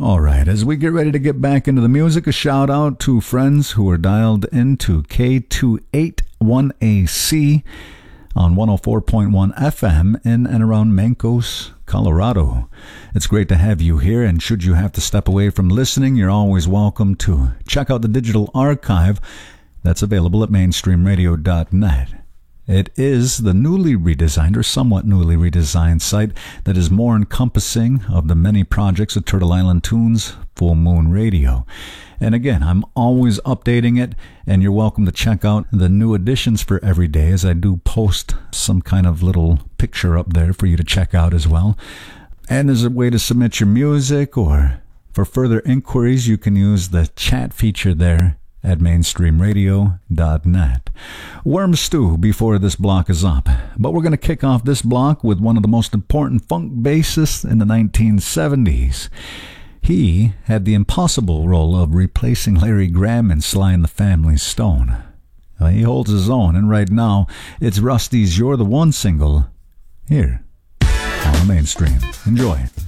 All right, as we get ready to get back into the music, a shout out to friends who are dialed into K281AC on 104.1 FM in and around Mancos, Colorado. It's great to have you here, and should you have to step away from listening, you're always welcome to check out the digital archive that's available at mainstreamradio.net. It is the newly redesigned or somewhat newly redesigned site that is more encompassing of the many projects of Turtle Island Tunes Full Moon Radio. And again, I'm always updating it, and you're welcome to check out the new additions for every day, as I do post some kind of little picture up there for you to check out as well. And as a way to submit your music, or for further inquiries, you can use the chat feature there at mainstreamradio.net. Worm Stew before this block is up. But we're going to kick off this block with one of the most important funk bassists in the 1970s. He had the impossible role of replacing Larry Graham in Sly and the Family Stone. He holds his own, and right now it's Rusty's You're the One single here on the Mainstream. Enjoy.